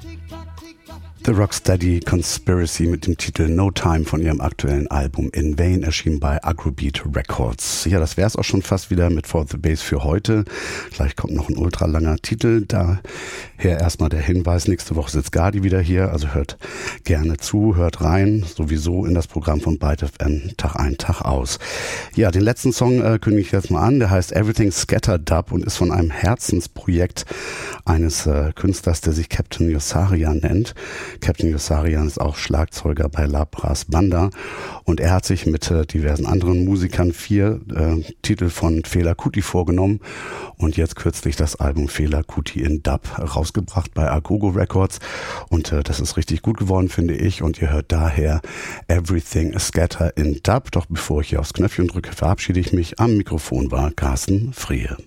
The Rocksteady Conspiracy mit dem Titel No Time von ihrem aktuellen Album In Vain erschien bei Agrobeat Records. Ja, das wäre es auch schon fast wieder mit For the Bass für heute. Gleich kommt noch ein ultralanger Titel. Daher erstmal der Hinweis, nächste Woche sitzt Gadi wieder hier, also hört gerne zu, hört rein, sowieso in das Programm von Byte FM Tag ein, Tag aus. Ja, den letzten Song kündige ich jetzt mal an, der heißt Everything Scattered und ist von einem Herzensprojekt eines Künstlers, der sich Captain Yossarian nennt. Captain Yossarian ist auch Schlagzeuger bei Labras Banda und er hat sich mit diversen anderen Musikern 4 Titel von Fela Kuti vorgenommen und jetzt kürzlich das Album Fela Kuti in Dub rausgebracht bei Agogo Records und das ist richtig gut geworden, finde ich, und ihr hört daher Everything Scatter in Dub. Doch bevor ich hier aufs Knöpfchen drücke, verabschiede ich mich. Am Mikrofon war Carsten Friehe.